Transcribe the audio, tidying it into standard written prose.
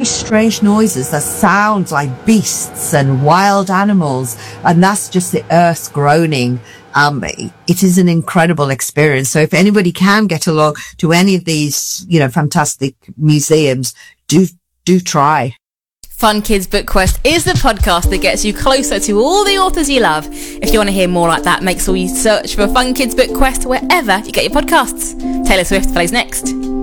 strange noises that sound like beasts and wild animals, and that's just the earth groaning. It is an incredible experience. So if anybody can get along to any of these, fantastic museums, do try. Fun Kids Book Quest is the podcast that gets you closer to all the authors you love. If you want to hear more like that, make sure you search for Fun Kids Book Quest wherever you get your podcasts. Taylor Swift plays next.